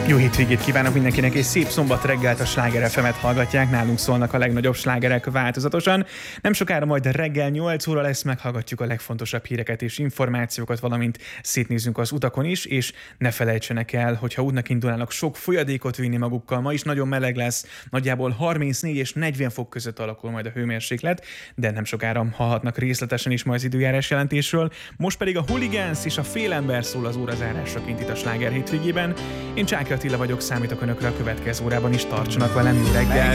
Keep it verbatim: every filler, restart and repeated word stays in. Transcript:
Jó hétvégét kívánok mindenkinek, és szép szombat reggelt a Sláger ef emet hallgatják. Nálunk szólnak a legnagyobb slágerek változatosan. Nem sokára majd reggel nyolc óra lesz, meghallgatjuk a legfontosabb híreket és információkat, valamint szétnézünk az utakon is, és ne felejtsenek el, hogyha útnak indulnának, sok folyadékot vinni magukkal. Ma is nagyon meleg lesz, nagyjából harmincnégy és negyven fok között alakul majd a hőmérséklet, de nem sokára hallhatnak részletesen is majd az időjárás jelentésről. Most pedig a Hooligans és a Félember szól az órazárásraként itt a Sláger hétvégében. Én Csáky Attila vagyok, számítok önökre a következő órában is, tartsanak velem, jó reggel!